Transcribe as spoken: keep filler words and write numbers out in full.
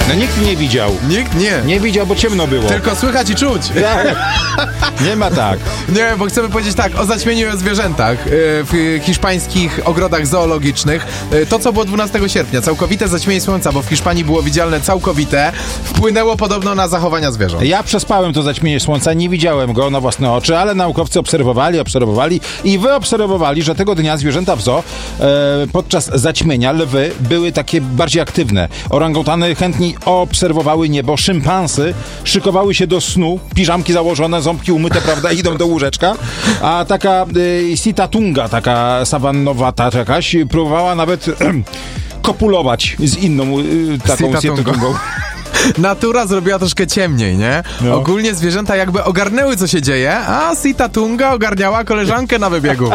No nikt nie widział. Nikt nie. Nie widział, bo ciemno było. Tylko słychać i czuć. Nie ma tak. Nie, bo chcemy powiedzieć tak o zaćmieniu i o zwierzętach yy, w hiszpańskich ogrodach zoologicznych. Yy, to, co było dwunastego sierpnia, całkowite zaćmienie słońca, bo w Hiszpanii było widzialne całkowite, wpłynęło podobno na zachowania zwierząt. Ja przespałem to zaćmienie słońca, nie widziałem go na własne oczy, ale naukowcy obserwowali, obserwowali i wyobserwowali, że tego dnia zwierzęta w zoo e, podczas zaćmienia lwy były takie bardziej aktywne. Orangutany chętniej obserwowały niebo, szympansy szykowały się do snu, piżamki założone, ząbki umyte, prawda, idą do łóżeczka, a taka y, sitatunga, taka sawannowata jakaś, próbowała nawet kopulować z inną y, taką sitatungą. Natura zrobiła troszkę ciemniej, nie? No. Ogólnie zwierzęta jakby ogarnęły, co się dzieje, a sitatunga ogarniała koleżankę na wybiegu.